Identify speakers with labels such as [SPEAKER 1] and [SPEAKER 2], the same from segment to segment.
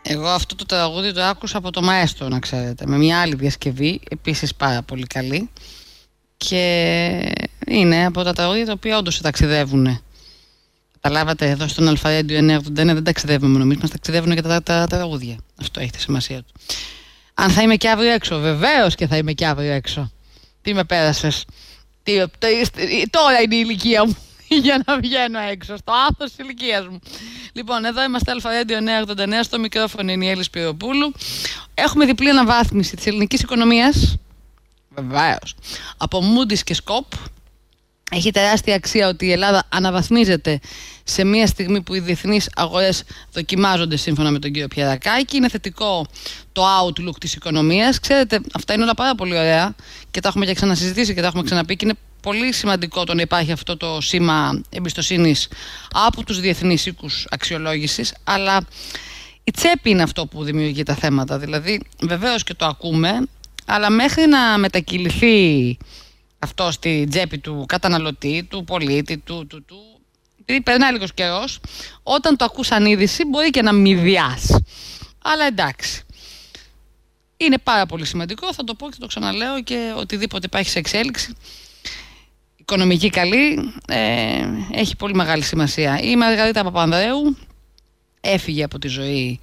[SPEAKER 1] Εγώ αυτό το τραγούδι το άκουσα από το Μαέστρο, να ξέρετε, με μια άλλη διασκευή, επίσης πάρα πολύ καλή, και είναι από τα τραγούδια τα οποία όντως ταξιδεύουν. Καταλάβατε, εδώ στον Αλφαρέντιο 981 δεν ταξιδεύουμε μόνο εμείς, μας ταξιδεύουν και τα τραγούδια. Αυτό έχει τη σημασία του. Αν θα είμαι και αύριο έξω, βεβαίως και θα είμαι και αύριο έξω. Τι με πέρασες? Τώρα είναι η ηλικία μου για να βγαίνω έξω, στο άθος της ηλικίας μου. Λοιπόν, εδώ είμαστε Αλφαρέντιο 989, στο μικρόφωνο είναι η Έλλη Σπυροπούλου. Έχουμε διπλή αναβάθμιση της ελληνικής οικονομίας, βεβαίως, από Moody's και Scope. Έχει τεράστια αξία ότι η Ελλάδα αναβαθμίζεται σε μια στιγμή που οι διεθνείς αγορές δοκιμάζονται σύμφωνα με τον κύριο Πιερακάκη. Είναι θετικό το outlook της οικονομίας. Ξέρετε, αυτά είναι όλα πάρα πολύ ωραία και τα έχουμε και ξανασυζητήσει και τα έχουμε ξαναπεί, και είναι πολύ σημαντικό το να υπάρχει αυτό το σήμα εμπιστοσύνης από τους διεθνείς οίκους αξιολόγησης, αλλά η τσέπη είναι αυτό που δημιουργεί τα θέματα. Δηλαδή, βεβαίως και το ακούμε, αλλά μέχρι να μετακυληθεί αυτό στη τσέπη του καταναλωτή, του πολίτη, επειδή περνάει λίγος καιρός, όταν το ακούς σαν είδηση μπορεί και να μηδιάς. Αλλά εντάξει. Είναι πάρα πολύ σημαντικό, θα το πω και το ξαναλέω, και οτιδήποτε υπάρχει σε εξέλιξη οικονομική καλή έχει πολύ μεγάλη σημασία. Η Μαργαρίτα Παπανδρέου έφυγε από τη ζωή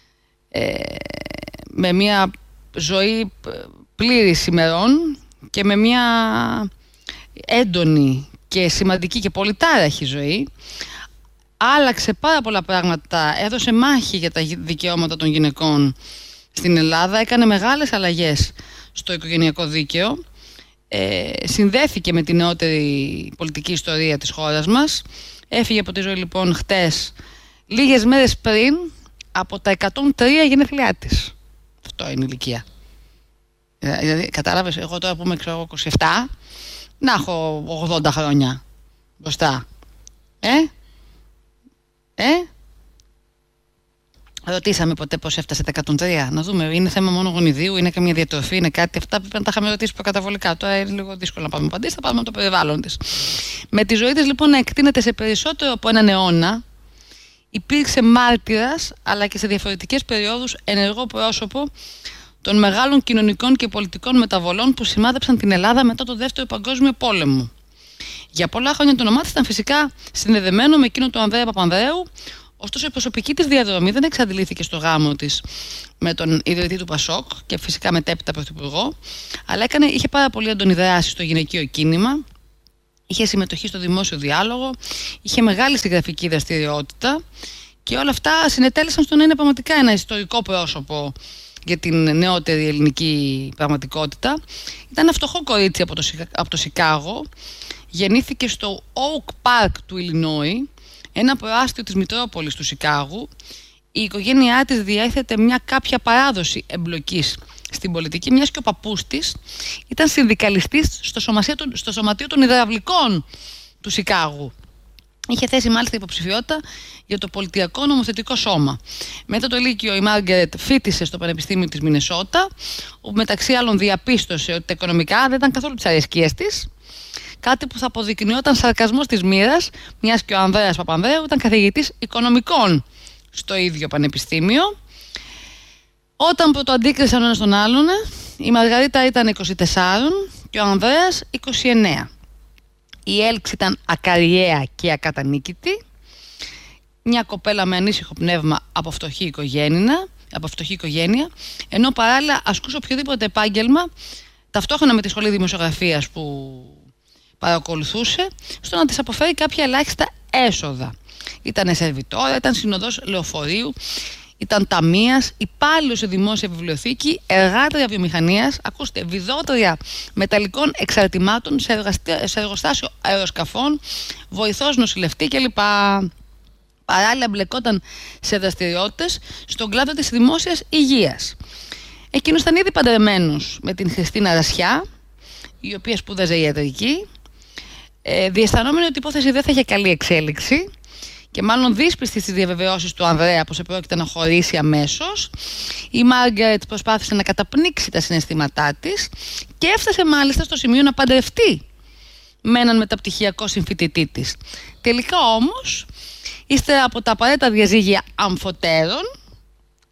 [SPEAKER 1] με μια ζωή πλήρης ημερών και με μια έντονη και σημαντική και πολυτάραχη ζωή. Άλλαξε πάρα πολλά πράγματα, έδωσε μάχη για τα δικαιώματα των γυναικών στην Ελλάδα, έκανε μεγάλες αλλαγές στο οικογενειακό δίκαιο, συνδέθηκε με την νεότερη πολιτική ιστορία της χώρας μας. Έφυγε από τη ζωή λοιπόν χτες, λίγες μέρες πριν από τα 103 γενέθλιά της. Αυτό είναι η ηλικία. Δηλαδή, κατάλαβες, εγώ τώρα που είμαι 27, να έχω 80 χρόνια μπροστά. Ρωτήσαμε ποτέ πώς έφτασε τα 103? Να δούμε, είναι θέμα μόνο γονιδίου, είναι καμία διατροφή, είναι κάτι? Αυτά πρέπει να τα είχαμε ρωτήσει προκαταβολικά. Τώρα είναι λίγο δύσκολο να πάμε απαντήσει, θα πάμε από το περιβάλλον της. Με τη ζωή της λοιπόν να εκτείνεται σε περισσότερο από έναν αιώνα, υπήρξε μάρτυρας, αλλά και σε διαφορετικές περιόδους ενεργό πρόσωπο των μεγάλων κοινωνικών και πολιτικών μεταβολών που σημάδεψαν την Ελλάδα μετά το Δεύτερο Παγκόσμιο Πόλεμο. Για πολλά χρόνια το όνομά της ήταν φυσικά συνδεδεμένο με εκείνο του Ανδρέα Παπανδρέου, ωστόσο η προσωπική της διαδρομή δεν εξαντλήθηκε στο γάμο της με τον ιδρυτή του Πασόκ και φυσικά μετέπειτα πρωθυπουργό, αλλά είχε πάρα πολύ έντονη δράση στο γυναικείο κίνημα, είχε συμμετοχή στο δημόσιο διάλογο, είχε μεγάλη συγγραφική δραστηριότητα, και όλα αυτά συνετέλεσαν στο να είναι πραγματικά ένα ιστορικό πρόσωπο για την νεότερη ελληνική πραγματικότητα. Ήταν ένα φτωχό κορίτσι από το Σικάγο, γεννήθηκε στο Oak Park του Ιλινόι, ένα προάστιο της Μητρόπολης του Σικάγου. Η οικογένειά της διέθετε μια κάποια παράδοση εμπλοκής στην πολιτική, μιας και ο παππούς της ήταν συνδικαλιστής στο Σωματείο των Υδραυλικών του Σικάγου. Είχε θέσει μάλιστα υποψηφιότητα για το Πολιτιακό Νομοθετικό Σώμα. Μετά το Λύκειο η Μάργαρετ φοίτησε στο Πανεπιστήμιο της Μινεσότα, όπου μεταξύ άλλων διαπίστωσε ότι τα οικονομικά δεν ήταν καθόλου τις αρεσκίες της. Κάτι που θα αποδεικνυόταν σαρκασμός της μοίρας, μιας και ο Ανδρέας Παπανδρέου ήταν καθηγητής οικονομικών στο ίδιο πανεπιστήμιο. Όταν πρωτοαντίκρισαν ο ένας τον άλλον, η Μαργαρίτα ήταν 24 και ο Ανδρέας 29. Η έλξη ήταν ακαριαία και ακατανίκητη. Μια κοπέλα με ανήσυχο πνεύμα από φτωχή οικογένεια, ενώ παράλληλα ασκούσε οποιοδήποτε επάγγελμα, ταυτόχρονα με τη σχολή δημοσιογραφίας που παρακολουθούσε, στο να της αποφέρει κάποια ελάχιστα έσοδα. Ήταν σερβιτόρα, ήταν συνοδός λεωφορείου, ήταν ταμείας, υπάλληλος σε δημόσια βιβλιοθήκη, εργάτρια βιομηχανίας, ακούστε, βιδότρια μεταλλικών εξαρτημάτων σε εργοστάσιο αεροσκαφών, βοηθός νοσηλευτή κλπ. Παράλληλα μπλεκόταν σε δραστηριότητες στον κλάδο της δημόσιας υγείας. Εκείνος ήταν ήδη παντρεμένος με την Χριστίνα Ρασιά, η οποία σπούδαζε ιατρική, διαισθανόμενη ότι η υπόθεση δεν θα είχε καλή εξέλιξη και μάλλον δύσπιστη στις διαβεβαιώσεις του Ανδρέα πως επρόκειται να χωρίσει αμέσως. Η Μάργαρετ προσπάθησε να καταπνίξει τα συναισθήματά της και έφτασε μάλιστα στο σημείο να παντρευτεί με έναν μεταπτυχιακό συμφοιτητή της. Τελικά όμως, ύστερα από τα απαραίτητα διαζύγια αμφωτέρων,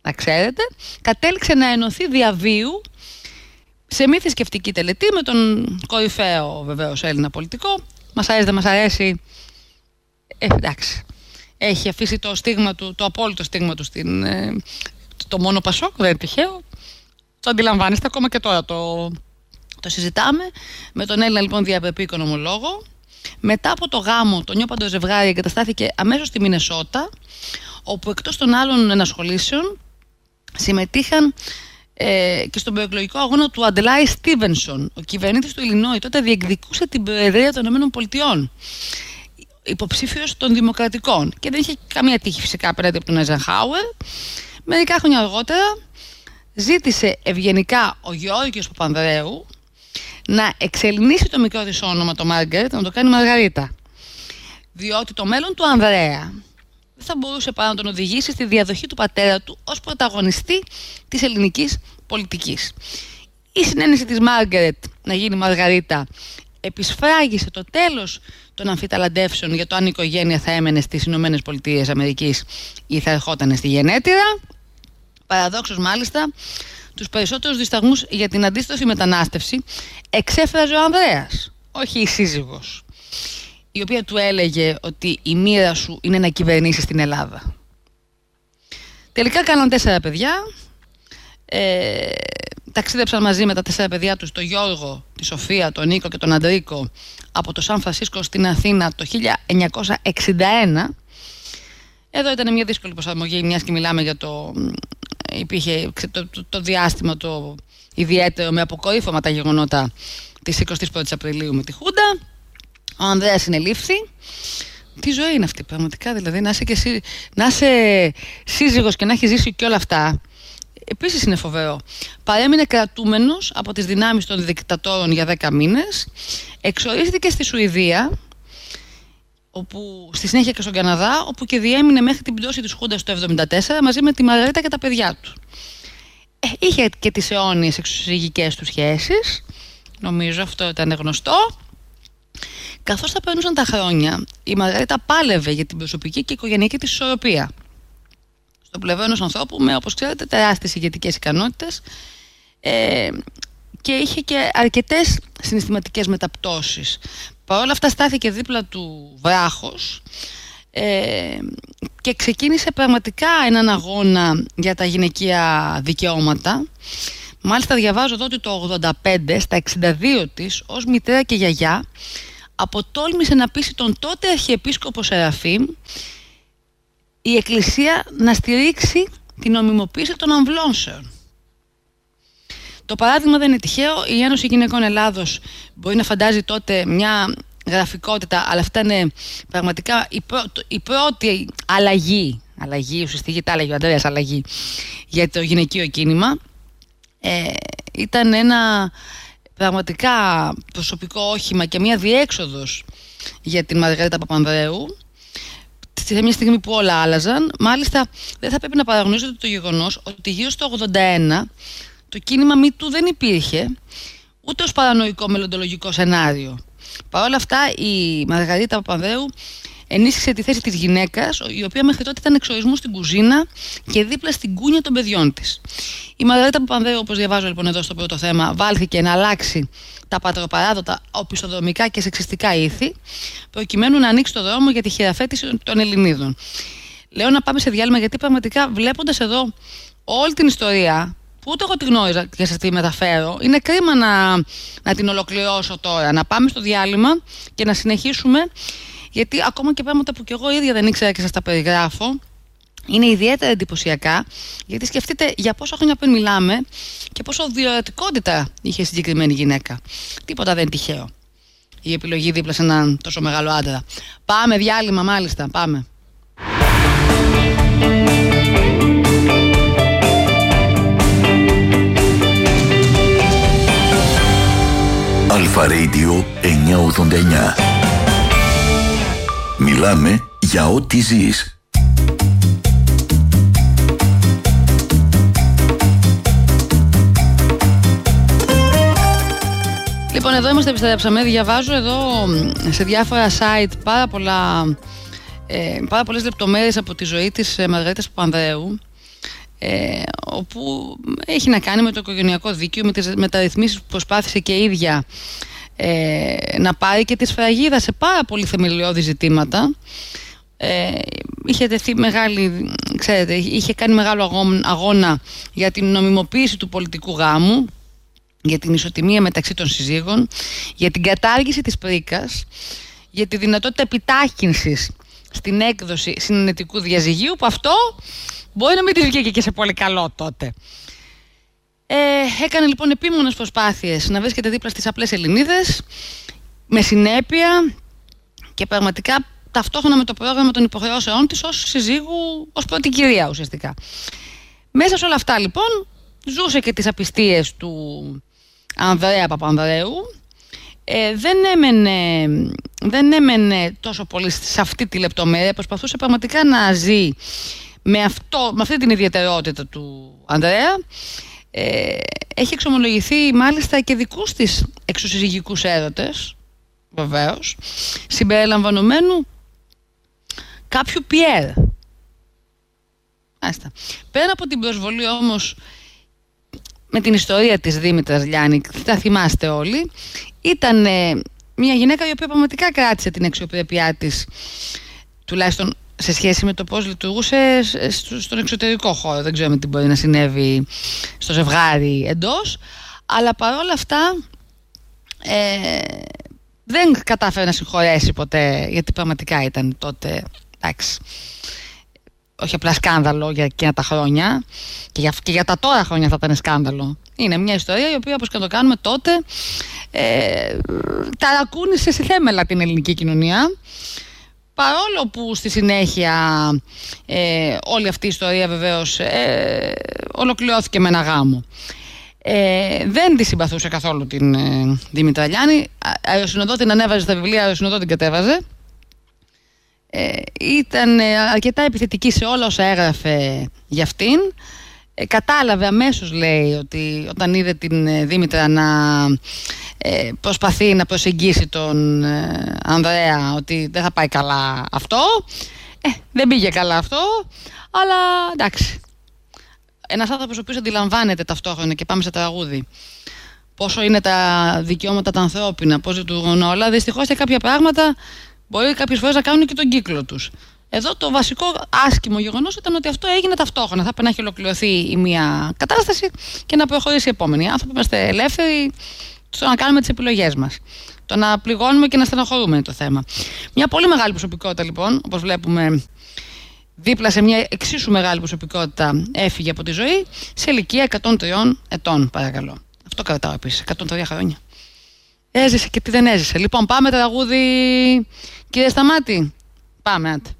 [SPEAKER 1] να ξέρετε, κατέληξε να ενωθεί διαβίου σε μη θρησκευτική τελετή με τον κορυφαίο βεβαίως Έλληνα πολιτικό. Μας αρέσει, δεν μας αρέσει, εντάξει. Έχει αφήσει το στίγμα του, το απόλυτο στίγμα του το μόνο Πασόκ, δεν είναι τυχαίο. Το αντιλαμβάνεστε, ακόμα και τώρα το συζητάμε με τον Έλληνα λοιπόν διαπρεπή οικονομολόγο. Μετά από το γάμο, το νιώπαντο ζευγάρι εγκαταστάθηκε αμέσως στη Μινεσότα, όπου εκτός των άλλων ενασχολήσεων συμμετείχαν και στον προεκλογικό αγώνα του Αντλάι Στίβενσον. Ο κυβερνήτης του Ιλινόη τότε διεκδικούσε την Προεδρία των ΗΠΑ, υποψήφιος των Δημοκρατικών, και δεν είχε καμία τύχη φυσικά απέναντι από τον Eisenhower. Μερικά χρόνια αργότερα ζήτησε ευγενικά ο Γεώργιος Παπανδρέου να εξελινήσει το μικρό της όνομα, το Μάργαρετ, να το κάνει Μαργαρίτα, διότι το μέλλον του Ανδρέα δεν θα μπορούσε παρά να τον οδηγήσει στη διαδοχή του πατέρα του ως πρωταγωνιστή της ελληνικής πολιτικής. Η συνένεση της Μάργαρετ να γίνει Μαργαρίτα επισφράγισε το τέλος των αμφιταλαντεύσεων για το αν η οικογένεια θα έμενε στις ΗΠΑ ή θα ερχόταν στη γενέτειρα. Παραδόξως μάλιστα, τους περισσότερους δισταγμούς για την αντίστροφη μετανάστευση εξέφραζε ο Ανδρέας, όχι η σύζυγος, η οποία του έλεγε ότι η μοίρα σου είναι να κυβερνήσεις την Ελλάδα. Τελικά κάναν 4 παιδιά, ταξίδεψαν μαζί με τα 4 παιδιά τους, τον Γιώργο, τη Σοφία, τον Νίκο και τον Αντρίκο, από το Σαν Φρανσίσκο στην Αθήνα το 1961. Εδώ ήταν μια δύσκολη προσαρμογή, μιας και μιλάμε για υπήρχε το διάστημα το ιδιαίτερο με αποκορύφωμα τα γεγονότα της 21ης Απριλίου με τη Χούντα. Ο Ανδρέας συνελήφθη. Τι ζωή είναι αυτή πραγματικά, δηλαδή να είσαι σύζυγος και να έχει ζήσει και όλα αυτά. Επίσης είναι φοβερό. Παρέμεινε κρατούμενος από τις δυνάμεις των δικτατόρων για 10 μήνες. Εξορίστηκε στη Σουηδία, όπου στη συνέχεια και στον Καναδά, όπου και διέμεινε μέχρι την πτώση της Χούντας το 1974 μαζί με τη Μαργαρίτα και τα παιδιά του. Είχε και τις αιώνιες εξωσυγικές του σχέσεις, νομίζω αυτό ήταν γνωστό. Καθώς θα περνούσαν τα χρόνια, η Μαργαρίτα πάλευε για την προσωπική και οικογενειακή της ισορροπία. Στο πλευρό ενός ανθρώπου με, όπως ξέρετε, τεράστιες ηγετικές ικανότητες, και είχε και αρκετές συναισθηματικές μεταπτώσεις. Παρ' όλα αυτά στάθηκε δίπλα του βράχος και ξεκίνησε πραγματικά έναν αγώνα για τα γυναικεία δικαιώματα. Μάλιστα διαβάζω εδώ ότι το 1985, στα 62 της, ως μητέρα και γιαγιά, αποτόλμησε να πείσει τον τότε Αρχιεπίσκοπο Σεραφείμ η Εκκλησία να στηρίξει την νομιμοποίηση των αμβλώσεων. Το παράδειγμα δεν είναι τυχαίο. Η Ένωση Γυναικών Ελλάδος μπορεί να φαντάζει τότε μια γραφικότητα, αλλά αυτά είναι πραγματικά η πρώτη αλλαγή, ουσιαστική, τα έλεγε ο Ανδρέας, αλλαγή για το γυναικείο κίνημα. Ήταν ένα πραγματικά προσωπικό όχημα και μια διέξοδος για την Μαργαρίτα Παπανδρέου σε μια στιγμή που όλα άλλαζαν. Μάλιστα δεν θα πρέπει να παραγνωρίζετε το γεγονός ότι γύρω στο 1981 το κίνημα MeToo δεν υπήρχε ούτε ως παρανοϊκό μελλοντολογικό σενάριο. Παρ' όλα αυτά η Μαργαρίτα Παπανδρέου ενίσχυσε τη θέση της γυναίκας, η οποία μέχρι τότε ήταν εξορισμού στην κουζίνα και δίπλα στην κούνια των παιδιών της. Η Μαργαρίτα Παπανδρέου, όπως διαβάζω λοιπόν εδώ στο πρώτο θέμα, βάλθηκε να αλλάξει τα πατροπαράδοτα οπισθοδρομικά και σεξιστικά ήθη, προκειμένου να ανοίξει το δρόμο για τη χειραφέτηση των Ελληνίδων. Λέω να πάμε σε διάλειμμα, γιατί πραγματικά βλέποντας εδώ όλη την ιστορία, που ούτε εγώ τη γνώριζα και σας τη μεταφέρω, είναι κρίμα να την ολοκληρώσω τώρα. Να πάμε στο διάλειμμα και να συνεχίσουμε, γιατί ακόμα και πράγματα που κι εγώ ίδια δεν ήξερα και σας τα περιγράφω είναι ιδιαίτερα εντυπωσιακά, γιατί σκεφτείτε για πόσα χρόνια πριν μιλάμε και πόσο διορατικότητα είχε συγκεκριμένη γυναίκα. Τίποτα δεν είναι τυχαίο η επιλογή δίπλα σε έναν τόσο μεγάλο άντρα. Πάμε διάλειμμα, μάλιστα, πάμε.
[SPEAKER 2] Αλφα Radio 989. Μιλάμε για ό,τι ζεις.
[SPEAKER 1] Λοιπόν, εδώ είμαστε, επιστρέψαμε. Διαβάζω εδώ σε διάφορα site πάρα πολλές λεπτομέρειες από τη ζωή της Μαργαρίτας Παπανδρέου. όπου έχει να κάνει με το οικογενειακό δίκαιο, με τις μεταρρυθμίσεις που προσπάθησε και η ίδια να πάρει και τη σφραγίδα σε πάρα πολύ θεμελιώδη ζητήματα. Είχε τεθεί μεγάλη, ξέρετε, είχε κάνει μεγάλο αγώνα για την νομιμοποίηση του πολιτικού γάμου, για την ισοτιμία μεταξύ των συζύγων, για την κατάργηση της πρίκας, για τη δυνατότητα επιτάχυνσης στην έκδοση συνενετικού διαζυγίου, που αυτό μπορεί να μην της βγήκε και σε πολύ καλό τότε. Έκανε λοιπόν επίμονες προσπάθειες να βρίσκεται δίπλα στις απλές Ελληνίδες, με συνέπεια και πραγματικά ταυτόχρονα με το πρόγραμμα των υποχρεώσεών της ως συζύγου, ως πρώτη κυρία ουσιαστικά. Μέσα σε όλα αυτά λοιπόν ζούσε και τις απιστίες του Ανδρέα Παπανδρέου. Δεν έμενε τόσο πολύ σε αυτή τη λεπτομέρεια, προσπαθούσε πραγματικά να ζει με αυτή την ιδιαιτερότητα του Ανδρέα. Έχει εξομολογηθεί μάλιστα και δικούς της εξωσυζυγικούς έρωτες, βεβαίως, συμπεριλαμβανομένου κάποιου Πιέρ. Πέρα από την προσβολή όμως με την ιστορία της Δήμητρας Λιάννη, θα θυμάστε όλοι, ήταν μια γυναίκα η οποία πραγματικά κράτησε την αξιοπρέπειά της, τουλάχιστον σε σχέση με το πώς λειτουργούσε στον εξωτερικό χώρο. Δεν ξέρουμε τι μπορεί να συνέβη στο ζευγάρι εντός, αλλά παρόλα αυτά δεν κατάφερε να συγχωρέσει ποτέ, γιατί πραγματικά ήταν τότε, εντάξει, όχι απλά σκάνδαλο για εκείνα τα χρόνια, και για τα τώρα χρόνια θα ήταν σκάνδαλο. Είναι μια ιστορία η οποία, όπως και να το κάνουμε, τότε ταρακούνησε σε θέμελα την ελληνική κοινωνία, παρόλο που στη συνέχεια όλη αυτή η ιστορία βεβαίως ολοκληρώθηκε με ένα γάμο. Δεν τη συμπαθούσε καθόλου την Δήμητρα Λιάννη. Αεροσυνοδό την ανέβαζε στα βιβλία, αεροσυνοδό την κατέβαζε. Ήταν αρκετά επιθετική σε όλα όσα έγραφε για αυτήν. Κατάλαβε αμέσως, λέει, ότι όταν είδε την Δήμητρα να προσπαθεί να προσεγγίσει τον Ανδρέα, ότι δεν θα πάει καλά αυτό. Δεν πήγε καλά αυτό, αλλά εντάξει. Ένας άνθρωπος ο οποίος αντιλαμβάνεται ταυτόχρονα, και πάμε σε τραγούδι, πόσο είναι τα δικαιώματα τα ανθρώπινα, πώς λειτουργούν όλα, δυστυχώς σε κάποια πράγματα μπορεί κάποιες φορές να κάνουν και τον κύκλο τους. Εδώ το βασικό άσχημο γεγονός ήταν ότι αυτό έγινε ταυτόχρονα. Θα πρέπει να έχει ολοκληρωθεί η μία κατάσταση και να προχωρήσει η επόμενη. Οι άνθρωποι είμαστε ελεύθεροι στο να κάνουμε τις επιλογές μας. Το να πληγώνουμε και να στεναχωρούμε είναι το θέμα. Μια πολύ μεγάλη προσωπικότητα λοιπόν, όπως βλέπουμε, δίπλα σε μια εξίσου μεγάλη προσωπικότητα έφυγε από τη ζωή σε ηλικία 103 ετών, παρακαλώ. Αυτό κρατάω επίσης, 103 χρόνια. Έζησε και τι δεν έζησε. Λοιπόν, πάμε τραγούδι, κύριε Σταμάτη. Πάμε, άντε.